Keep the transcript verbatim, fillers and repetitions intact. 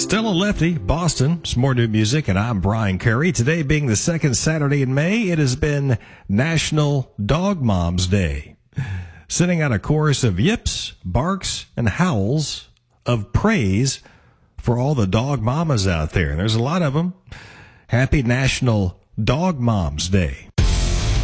Still a Lefty, Boston. Some more new music, and I'm Brian Curry. Today being the second Saturday in May, it has been National Dog Moms Day. Sending out a chorus of yips, barks, and howls of praise for all the dog mamas out there. And there's a lot of them. Happy National Dog Moms Day.